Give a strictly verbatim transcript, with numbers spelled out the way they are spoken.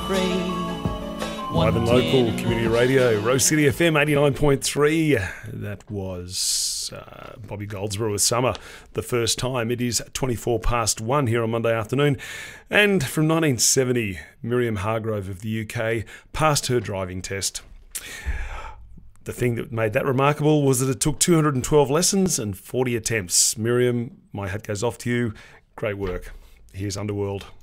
Live and local community radio, Rose City F M eighty-nine point three. That was uh, Bobby Goldsboro with Summer the first time. It is twenty-four past one here on Monday afternoon. And from nineteen seventy, Miriam Hargrove of the U K passed her driving test. The thing that made that remarkable was that it took two hundred twelve lessons and forty attempts. Miriam, my hat goes off to you. Great work. Here's Underworld.